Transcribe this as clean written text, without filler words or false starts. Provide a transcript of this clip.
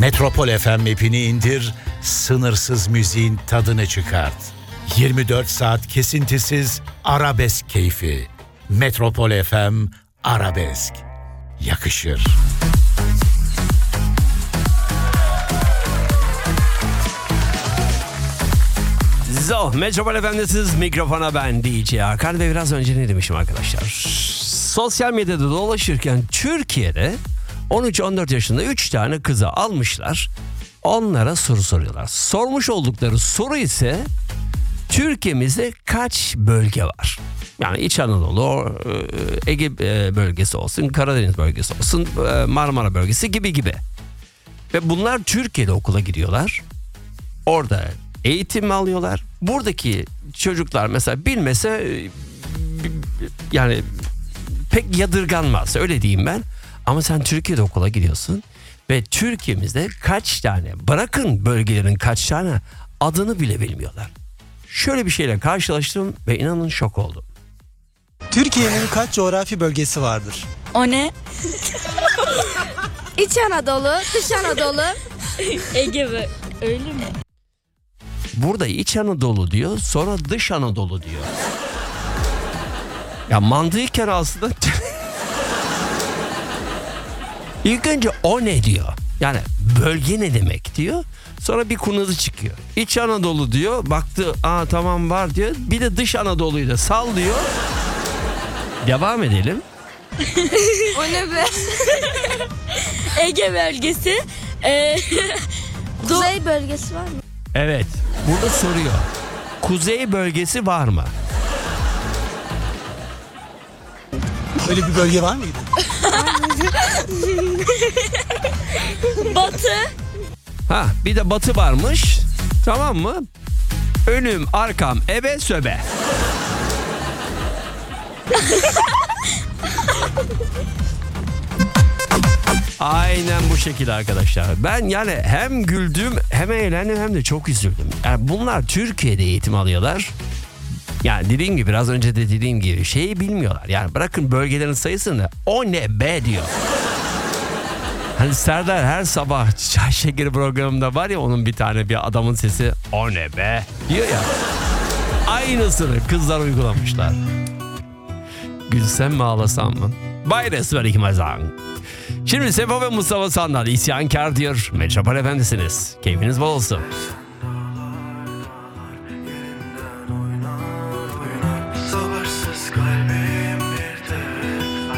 Metropol FM app'ini indir, sınırsız müziğin tadını çıkart. 24 saat kesintisiz arabesk keyfi. Metropol FM Arabesk. Yakışır. Metropol FM'desiniz. Mikrofona ben DJ Hakan ve biraz önce ne demişim arkadaşlar? Sosyal medyada dolaşırken Türkiye'de 13-14 yaşında 3 tane kızı almışlar. Onlara soru soruyorlar. Sormuş oldukları soru ise Türkiye'mizde kaç bölge var? Yani İç Anadolu, Ege bölgesi olsun, Karadeniz bölgesi olsun, Marmara bölgesi gibi. Ve bunlar Türkiye'de okula gidiyorlar. Orada eğitim alıyorlar. Buradaki çocuklar mesela bilmese yani pek yadırganmaz, öyle diyeyim ben. Ama sen Türkiye'de okula gidiyorsun ve Türkiye'mizde kaç tane, bırakın bölgelerin kaç tane, adını bile bilmiyorlar. Şöyle bir şeyle karşılaştım ve inanın şok oldum. Türkiye'nin kaç coğrafi bölgesi vardır? O ne? İç Anadolu, Dış Anadolu. Ege mi? Öyle mi? Burada İç Anadolu diyor, sonra Dış Anadolu diyor. Ya mantıken aslında İlk önce o ne diyor? Yani bölge ne demek diyor. Sonra bir kurnazı çıkıyor. İç Anadolu diyor. Baktı, tamam var diyor. Bir de Dış Anadolu'yu da sal diyor. Devam edelim. O ne be? Ege bölgesi. Kuzey bölgesi var mı? Evet. Burada soruyor. Kuzey bölgesi var mı? Öyle bir bölge var mıydı? Batı. Bir de batı varmış. Tamam mı? Önüm, arkam, ebe, söbe. Aynen bu şekilde arkadaşlar. Ben yani hem güldüm, hem eğlendim, hem de çok üzüldüm. Yani bunlar Türkiye'de eğitim alıyorlar. Yani dediğim gibi, biraz önce de dediğim gibi şeyi bilmiyorlar. Yani bırakın bölgelerin sayısını, o ne be diyor. Hani Serdar her sabah çay şekeri programında var ya, onun bir tane bir adamın sesi, o ne be diyor ya. Aynısını kızlar uygulamışlar. Gülsem mi ağlasam mı? Bayres ver ikmazan. Şimdi Sefa ve Mustafa Sandal isyankar diyor. Metropol Efendisiniz. Keyfiniz bol olsun.